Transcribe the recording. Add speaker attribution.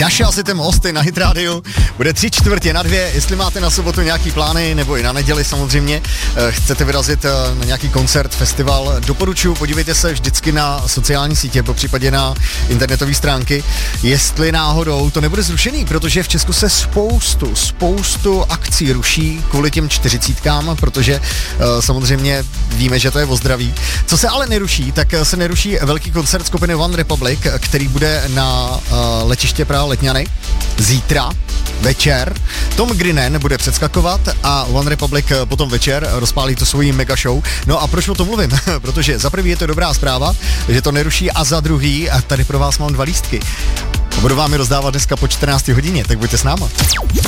Speaker 1: Daša System hosty na Hit Radio. Bude 3/4 jestli máte na sobotu nějaký plány, nebo i na neděli samozřejmě, chcete vyrazit na nějaký koncert, festival, doporučuji, podívejte se vždycky na sociální sítě, popřípadě na internetové stránky, jestli náhodou to nebude zrušený, protože v Česku se spoustu akcí ruší kvůli těm 40kám, protože samozřejmě víme, že to je o zdraví. Co se ale neruší, tak se neruší velký koncert skupiny One Republic, který bude na letiště Praha Letňany zítra večer. Tom Grennan bude předskakovat a One Republic potom večer rozpálí to svojí mega show. No a proč o tom mluvím? Protože za prvý je to dobrá zpráva, že to neruší, a za druhý, a tady pro vás mám 2 lístky. Budu vám je rozdávat dneska po 14 hodině, tak buďte s náma.